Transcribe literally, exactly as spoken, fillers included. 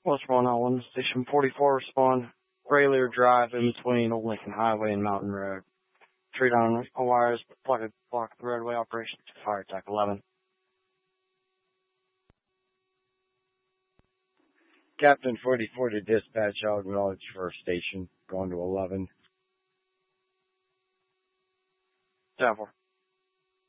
What's going on? Station forty-four, respond. Graylear Drive in between Old Lincoln Highway and Mountain Road. Tree down wires, block, block the roadway operation to fire attack eleven. Captain forty-four to dispatch, I'll acknowledge first station, going to eleven. ten four.